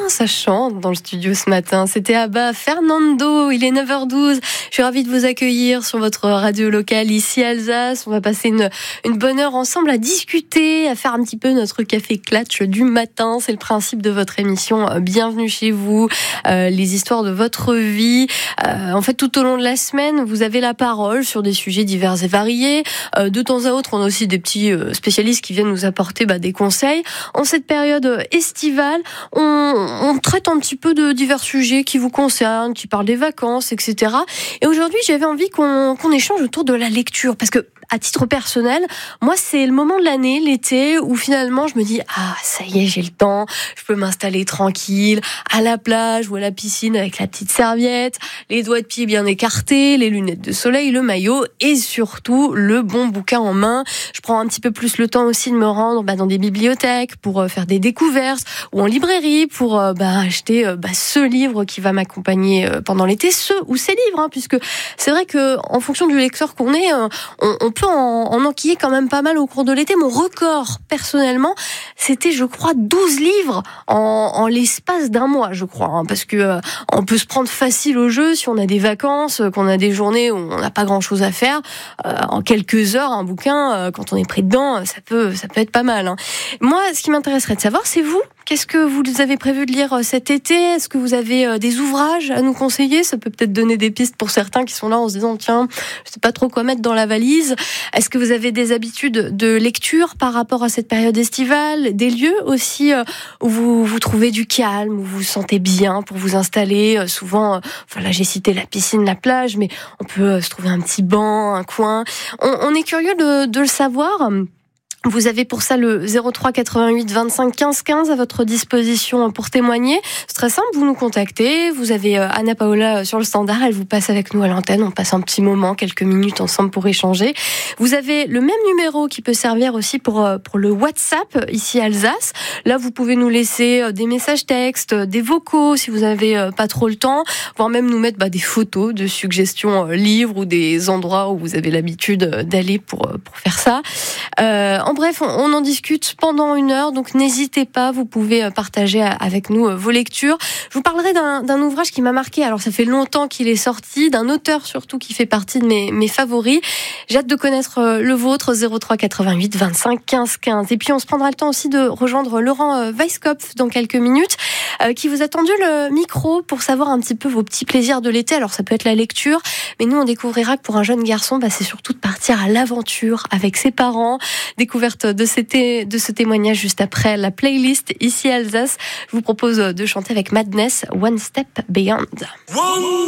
ça chante dans le studio ce matin. C'était Abba Fernando, il est 9h12. Je suis ravie de vous accueillir sur votre radio locale ici Alsace. On va passer une bonne heure ensemble à discuter, à faire un petit peu notre café clatch du matin. C'est le principe de votre émission. Bienvenue chez vous, les histoires de votre vie. En fait, tout au long de la semaine, vous avez la parole sur des sujets divers et variés. De temps à autre, on a aussi des petits spécialistes qui viennent nous apporter des conseils. En cette période estivale, on traite un petit peu de divers sujets qui vous concernent, qui parlent des vacances, etc. Et aujourd'hui, j'avais envie qu'on échange autour de la lecture, parce que à titre personnel, moi, c'est le moment de l'année, l'été, où finalement, je me dis, ça y est, j'ai le temps, je peux m'installer tranquille, à la plage ou à la piscine avec la petite serviette, les doigts de pied bien écartés, les lunettes de soleil, le maillot et surtout le bon bouquin en main. Je prends un petit peu plus le temps aussi de me rendre dans des bibliothèques pour faire des découvertes ou en librairie pour acheter ce livre qui va m'accompagner pendant l'été, ces livres, puisque c'est vrai que en fonction du lecteur qu'on est, on peut en enquiller quand même pas mal au cours de l'été. Mon record, personnellement, c'était, je crois, 12 livres en l'espace d'un mois, je crois. Parce que on peut se prendre facile au jeu si on a des vacances, qu'on a des journées où on n'a pas grand-chose à faire. En quelques heures, un bouquin, quand on est pris dedans, ça peut être pas mal. Moi, ce qui m'intéresserait de savoir, c'est vous. Qu'est-ce que vous avez prévu de lire cet été ? Est-ce que vous avez des ouvrages à nous conseiller ? Ça peut peut-être donner des pistes pour certains qui sont là en se disant, tiens, je sais pas trop quoi mettre dans la valise. Est-ce que vous avez des habitudes de lecture par rapport à cette période estivale ? Des lieux aussi où vous trouvez du calme, où vous vous sentez bien pour vous installer ? Souvent, là j'ai cité la piscine, la plage, mais on peut se trouver un petit banc, un coin. On est curieux de le savoir. Vous avez pour ça le 03 88 25 15 15 à votre disposition pour témoigner. C'est très simple, vous nous contactez. Vous avez Anna Paola sur le standard, elle vous passe avec nous à l'antenne. On passe un petit moment, quelques minutes ensemble pour échanger. Vous avez le même numéro qui peut servir aussi pour le WhatsApp ici à Alsace. Là, vous pouvez nous laisser des messages textes, des vocaux si vous n'avez pas trop le temps, voire même nous mettre des photos de suggestions livres ou des endroits où vous avez l'habitude d'aller pour faire ça. Bref, on en discute pendant une heure, donc n'hésitez pas, vous pouvez partager avec nous vos lectures. Je vous parlerai d'un ouvrage qui m'a marqué, alors ça fait longtemps qu'il est sorti, d'un auteur surtout qui fait partie de mes favoris. J'ai hâte de connaître le vôtre, 03 88 25 15 15. Et puis on se prendra le temps aussi de rejoindre Laurent Weisskopf dans quelques minutes, qui vous a tendu le micro pour savoir un petit peu vos petits plaisirs de l'été. Alors ça peut être la lecture, mais nous on découvrira que pour un jeune garçon, c'est surtout de partir à l'aventure avec ses parents. Découverte de ce témoignage juste après la playlist ici à Alsace. Je vous propose de chanter avec Madness One Step Beyond.